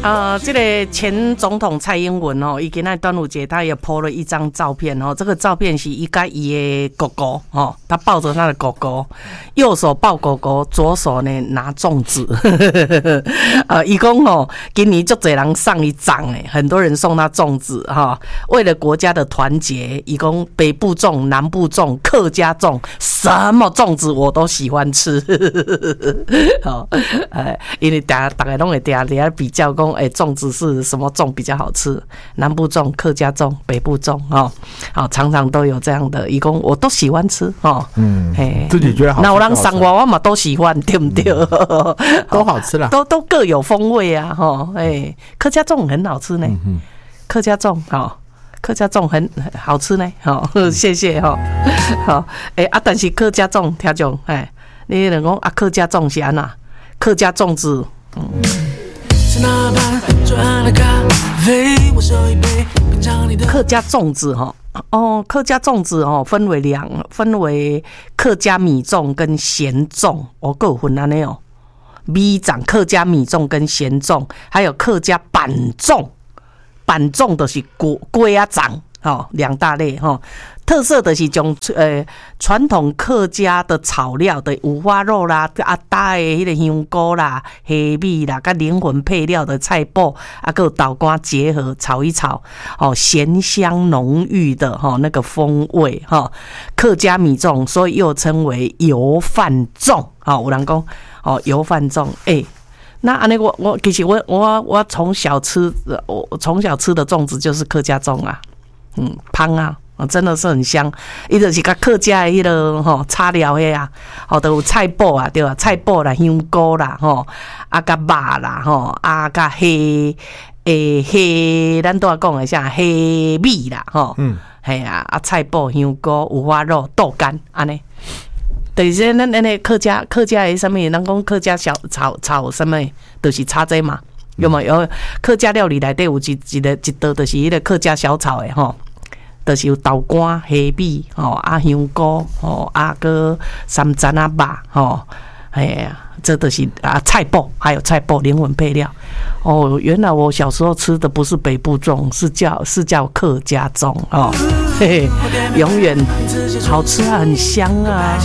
这个前总统蔡英文哦，伊今仔端午节他也 po 了一张照片哦，这个照片是伊甲伊的狗狗哦，他抱着他的狗狗，右手抱狗狗，左手呢拿粽子。伊讲哦，今年足侪人上一张诶，很多人送他粽子哈、为了国家的团结，伊讲北部粽、南部粽、客家粽，什么粽子我都喜欢吃。哦，因为大家拢会底下比较讲。粽子是什么粽比较好吃？南部粽、客家粽、北部粽哦，好，常常都有这样的，义工我都喜欢吃哦。 自己觉得好吃。 那我让上我嘛都喜欢，对不对？ 都好吃啦， 都各有风味啊，哈，客家粽很好吃呢，客家粽好。客家粽很好吃呢，好，谢谢哈，好，但是客家粽听众，你人讲客家粽是安那？客家粽子，客家粽子哈，客家粽子分为客家米粽跟咸粽，各有分安尼哦。米粽、客家米粽跟咸粽，还有客家板粽，板粽就是粿仔粽，两大类哈。特色的是将传统客家的炒料的五花肉啦、搭的迄个香菇啦、虾米啦、跟灵魂配料的菜脯还有豆干结合炒一炒，咸香浓郁的那个风味客家米粽，所以又称为油饭粽。有人讲油饭粽，那安尼我其实我从小吃的粽子就是客家粽啊，香啊。真的是很香，伊就是甲客家的迄个炒料的啊，都有菜脯啊，对吧？菜脯啦、香菇啦，甲肉啦，甲咱都要讲一下虾米啦，系啊，菜脯、香菇、五花肉、豆干安尼。就是咱那客家的什么？人讲客家小炒什么？就是炒这嘛，有没有？客家料理内底有一道就是迄个客家小炒的吼。就是有豆干、虾米、香菇、个三层肉，这都是菜脯，还有菜脯灵魂配料。原来我小时候吃的不是北部粽，是叫客家粽哦，嘿嘿，永远好吃啊，很香啊。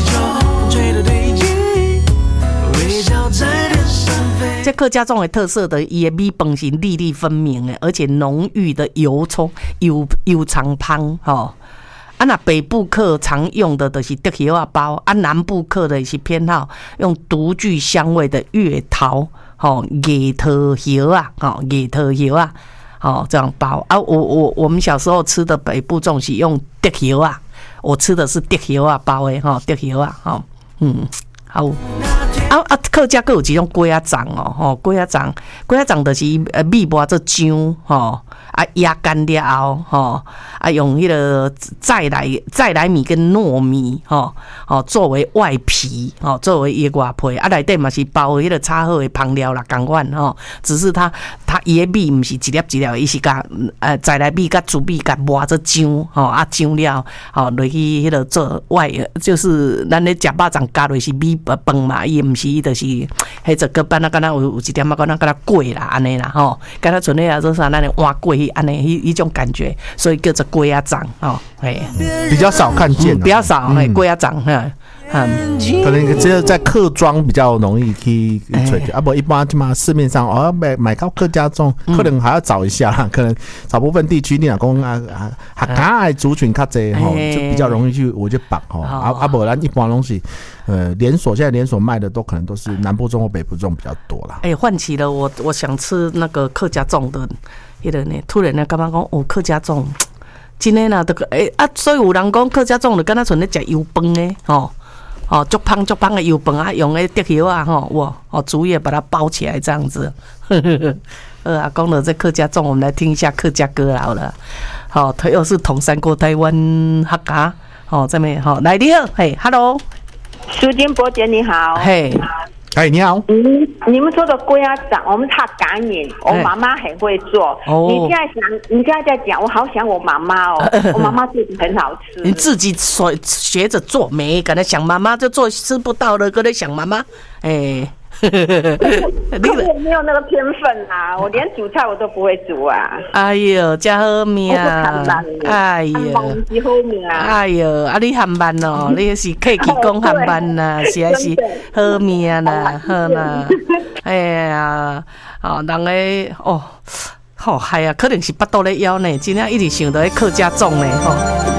这客家粽的特色的，伊的米饭是粒粒分明的，而且浓郁的油肠香那北部客常用的就是竹叶仔包，南部客的是偏好用独具香味的月桃叶桃叶啊，这样包我们小时候吃的北部粽是用竹叶啊，我吃的是竹叶仔包的竹叶仔好。客家各有几种粿仔粽粿仔粽就是米磨做浆压干了后用迄个再来米跟糯米作为外皮作为伊的外皮内底嘛是包迄个炒好的香料啦同款只是它伊的米毋是一粒一粒，伊是甲再来米甲煮米甲磨做浆浆料落去迄个做外，就是咱咧食肉粽加落是米饭嘛，伊毋是伊就是迄只个班敢若有一点敢若粿啦安尼啦敢若像咧做啥咱咧换粿安尼迄种感觉，所以叫做粿仔粽比较少看见， 比较少粿仔粽可能只有在客庄比较容易去找到，不一般嘛市面上买到客家粽，可能还要找一下啦，可能少部分地区你若讲客家的族群较济就比较容易去我就绑不然一般东西连锁现在连锁卖的都可能都是南部粽或北部粽比较多啦。 唤起了我想吃那个客家粽的迄个呢，突然呢感觉讲客家粽真的啦，所以有人讲客家粽就敢若像咧食油饭的足香的油饭用的竹叶竹叶把它包起来这样子。讲了这客家粽，我们来听一下客家歌好了。他又是统山过台湾客家这边来你好，嘿 ，Hello， 苏金伯姐你好， 嘿。 你好。 你们说的粿仔粽，我们他感应，我妈妈很会做。你现在在讲，我好想我妈妈我妈妈做的很好吃。 你自己学着做，没跟他想妈妈就做吃不到的，跟他想妈妈。 我没有那个天分啊，我连煮菜我都不会煮啊。 哎呦，真好命啊！哎呦，哎呦，啊你含班哦，你是客气讲含班呐，实在是好命啦，好啦。哎呀，哦，人个哦，好嗨啊，可能是巴肚咧枵呢，真正一直想到迄客家粽呢，吼。